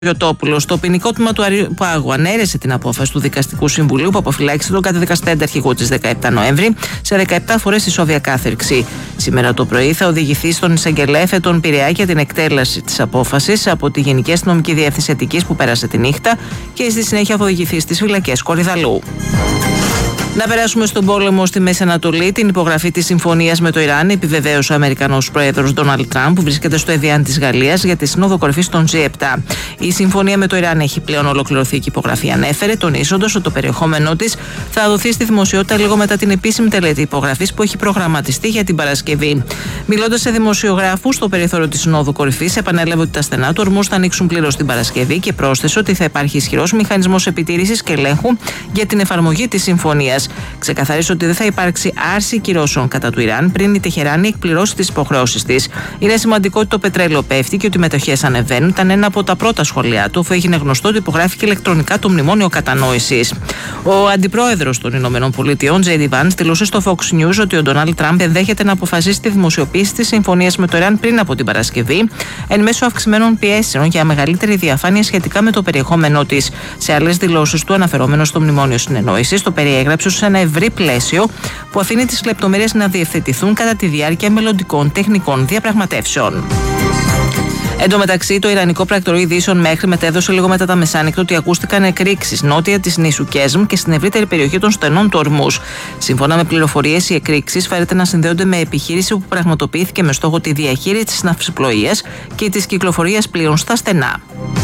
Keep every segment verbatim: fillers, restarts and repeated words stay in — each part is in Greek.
Παναγιωτόπουλος. Το ποινικό τμήμα του Αριοπάγου ανέρεσε την απόφαση του Δικαστικού Συμβουλίου που αποφυλάκησε τον καταδικαστέντα αρχηγό της δεκαεπτά Νοέμβρη σε δεκαεπτά φορές ισόβια κάθερξη. Σήμερα το πρωί θα οδηγηθεί στον εισαγγελέα Εφετών Πειραιά για την εκτέλεση της απόφασης από τη Γενική Αστυνομική Διεύθυνση Αττικής που πέρασε τη νύχτα και στη συνέχεια θα οδηγηθεί στις φυλακές Κορυδαλλού. Να περάσουμε στον πόλεμο στη Μέση Ανατολή. Την υπογραφή της συμφωνίας με το Ιράν επιβεβαίωσε ο Αμερικανός πρόεδρος Ντόναλντ Τραμπ, που βρίσκεται στο Εβιάν της Γαλλίας για τη Σύνοδο Κορυφής των τζι επτά. Η συμφωνία με το Ιράν έχει πλέον ολοκληρωθεί και η υπογραφή ανέφερε, τονίζοντας ότι το περιεχόμενό της θα δοθεί στη δημοσιότητα λίγο μετά την επίσημη τελετή υπογραφής που έχει προγραμματιστεί για την Παρασκευή. Μιλώντας σε δημοσιογράφους στο περιθώριο της Συνόδου Κορυφής, επανέλαβε ότι τα στενά του ορμούς θα ανοίξουν πλήρως την Παρασκευή και πρόσθεσε ότι θα υπάρχει ισχυρός μηχανισμός επιτήρησης και ελέγχου για την εφαρμογή της συμφωνίας. Ξεκαθαρίζει ότι δεν θα υπάρξει άρση κυρώσεων κατά του Ιράν πριν η Τεχεράνη εκπληρώσει τις υποχρεώσεις της. Είναι σημαντικό ότι το πετρέλαιο πέφτει και ότι οι μετοχές ανεβαίνουν. Ήταν ένα από τα πρώτα σχόλιά του, αφού έγινε γνωστό ότι υπογράφηκε ηλεκτρονικά το μνημόνιο κατανόησης. Ο αντιπρόεδρος των Ηνωμένων Πολιτειών, τζέι ντι Vance, δηλώσε στο Fox News ότι ο Ντόναλντ Τραμπ ενδέχεται να αποφασίσει τη δημοσιοποίηση της συμφωνίας με το Ιράν πριν από την Παρασκευή, εν μέσω αυξημένων πιέσεων για μεγαλύτερη διαφάνεια σχετικά με το περιεχόμενό της. Σε άλλες δηλώσεις του, αναφερόμενο στο μνημόνιο συνεννόησης, το περιέγραψε σε ένα ευρύ πλαίσιο που αφήνει τις λεπτομέρειες να διευθετηθούν κατά τη διάρκεια μελλοντικών τεχνικών διαπραγματεύσεων. Εν τω μεταξύ, το Ιρανικό Πρακτορείο Ειδήσεων μέχρι μετέδωσε λίγο μετά τα μεσάνυχτα ότι ακούστηκαν εκρήξεις νότια της νήσου Κέσμ και στην ευρύτερη περιοχή των στενών του Ορμούς. Σύμφωνα με πληροφορίες, οι εκρήξεις φαίνεται να συνδέονται με επιχείρηση που πραγματοποιήθηκε με στόχο τη διαχείριση της ναυσιπλοείας και της κυκλοφορίας πλοίων στα στενά.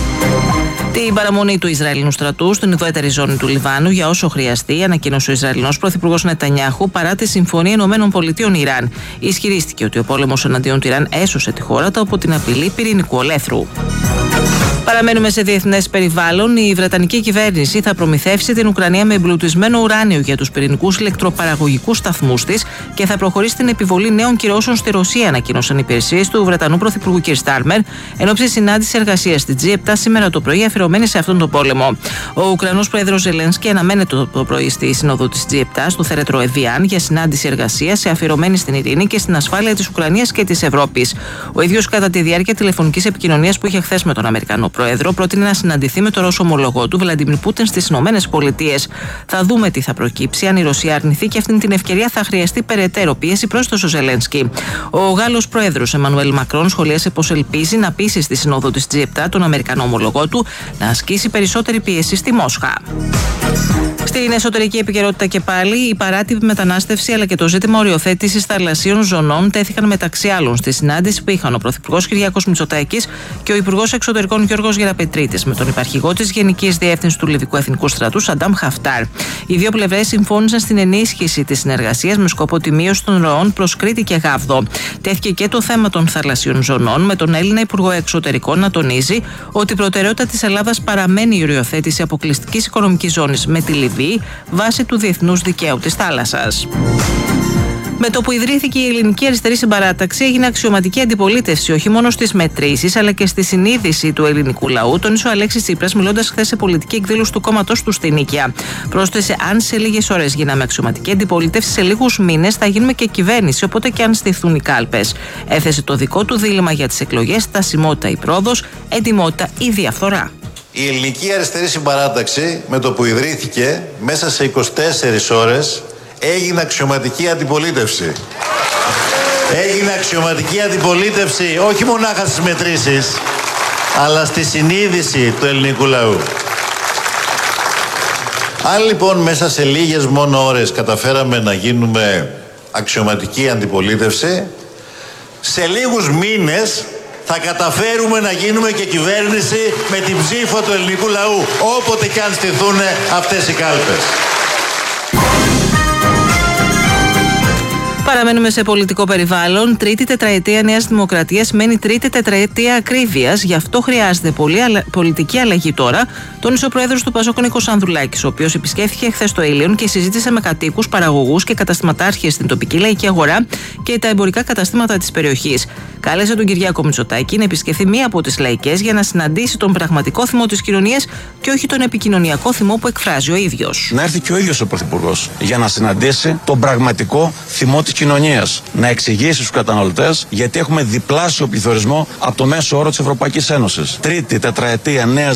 Την παραμονή του Ισραηλινού στρατού στην ουδέτερη ζώνη του Λιβάνου για όσο χρειαστεί, ανακοίνωσε ο Ισραηλινός Πρωθυπουργός Νετανιάχου παρά τη Συμφωνία Ηνωμένων Πολιτειών Ιράν. Ισχυρίστηκε ότι ο πόλεμος εναντίον του Ιράν έσωσε τη χώρα του από την απειλή πυρηνικού ολέθρου. Παραμένουμε σε διεθνές περιβάλλον. Η Βρετανική κυβέρνηση θα προμηθεύσει την Ουκρανία με εμπλουτισμένο ουράνιο για τους πυρηνικούς ηλεκτροπαραγωγικούς σταθμούς της και θα προχωρήσει στην επιβολή νέων κυρώσεων στη Ρωσία, ανακοίνωσαν οι υπηρεσίες του Βρετανού Πρωθυπουργού κ. Στάρμερ εν ώψη συνάντησης εργασίας στη τζι επτά σήμερα το πρωί, αφιερωμένη σε αυτόν τον πόλεμο. Ο Ουκρανός πρόεδρος Ζελένσκι αναμένεται το πρωί στη Σύνοδο της τζι επτά στο θέρετρο Εβιάν για συνάντηση εργασίας αφιερωμένη στην ειρήνη και στην ασφάλεια της Ουκρανίας και της Ευρώπης. Ο ίδιος, κατά τη διάρκεια τηλεφωνικής επικοινωνίας που είχε χθες με τον Αμερικανό πρόεδρο, πρότεινε να συναντηθεί με τον Ρώσο ομολογό του, Βλαντιμίρ Πούτιν, στις Ηνωμένες Πολιτείες. Θα δούμε τι θα προκύψει. Αν η Ρωσία αρνηθεί και αυτήν την ευκαιρία, θα χρειαστεί περαιτέρω πίεση προς τον Ζελένσκι. Ο Γάλλος πρόεδρος Εμμανουέλ Μακρόν σχολίασε πως ελπίζει να πείσει στη Σύνοδο της τζι επτά τον Αμερικανό ομολογό του να ασκήσει περισσότερη πίεση στη Μόσχα. Στην εσωτερική επικαιρότητα και πάλι, η παράτυπη μετανάστευση αλλά και το ζήτημα οριοθέτησης θαλασσίων ζωνών τέθηκαν μεταξύ άλλων στη συνάντηση που είχαν ο Πρωθυπουργός Κυριάκος Μητσοτάκης και ο Υπουργός Εξωτερικών Γιώργος Γεραπετρίτης με τον υπαρχηγό της Γενικής Διεύθυνσης του Λιβικού Εθνικού Στρατού Σαντάμ Χαφτάρ. Οι δύο πλευρές συμφώνησαν στην ενίσχυση της συνεργασίας με σκοπό τη μείωση των ροών προς Κρήτη και Γάβδο. Τέθηκε και το θέμα των θαλασσίων ζωνών, με τον Έλληνα Υπουργό Εξωτερικών να τονίζει ότι η προτεραιότητα της Ελλάδας παραμένει η οριοθέτηση αποκλειστικής οικονομικής ζώνης με τη Λιβύη βάσει του διεθνούς δικαίου της θάλασσας. Με το που ιδρύθηκε η Ελληνική Αριστερή Συμπαράταξη, έγινε αξιωματική αντιπολίτευση όχι μόνο στις μετρήσεις αλλά και στη συνείδηση του ελληνικού λαού, τόνισε ο Αλέξης Τσίπρας μιλώντας χθες σε πολιτική εκδήλωση του κόμματος του στη Νίκαια. Πρόσθεσε: αν σε λίγες ώρες γίναμε αξιωματική αντιπολίτευση, σε λίγους μήνες θα γίνουμε και κυβέρνηση, οπότε και αν στηθούν οι κάλπες. Έθεσε το δικό του δίλημμα για τις εκλογές: στασιμότητα ή πρόοδος, εντιμότητα ή διαφθορά. Η Ελληνική Αριστερή Συμπαράταξη, με το που ιδρύθηκε, μέσα σε είκοσι τέσσερις ώρες έγινε αξιωματική αντιπολίτευση. Έγινε αξιωματική αντιπολίτευση όχι μονάχα στις μετρήσεις, αλλά στη συνείδηση του ελληνικού λαού. Αν λοιπόν μέσα σε λίγες μόνο ώρες καταφέραμε να γίνουμε αξιωματική αντιπολίτευση, σε λίγους μήνες θα καταφέρουμε να γίνουμε και κυβέρνηση με την ψήφο του ελληνικού λαού, όποτε και αν στηθούν αυτές οι κάλπες. Παραμένουμε σε πολιτικό περιβάλλον. Τρίτη τετραετία Νέας Δημοκρατίας μένει τρίτη τετραετία ακρίβειας. Γι' αυτό χρειάζεται πολύ αλα... πολιτική αλλαγή τώρα, τόνισε ο πρόεδρος του Πασόκ Νίκος Ανδρουλάκης, ο οποίος επισκέφθηκε χθες το Ήλιον και συζήτησε με κατοίκους, παραγωγούς και καταστηματάρχες στην τοπική λαϊκή αγορά και τα εμπορικά καταστήματα της περιοχής. Κάλεσε τον Κυριάκο Μητσοτάκη να επισκεφθεί μία από τις λαϊκές για να συναντήσει τον πραγματικό θυμό της κοινωνίας και όχι τον επικοινωνιακό θυμό που εκφράζει ο ίδιος. Να έρθει και ο ίδιος ο Πρωθυπουργός για να συναντήσει τον πραγματικό θυμό της επικοινωνίας να εξηγήσει στους καταναλωτές γιατί έχουμε διπλάσιο πληθωρισμό από το μέσο όρο της Ευρωπαϊκής Ένωσης. Τρίτη τετραετία νέας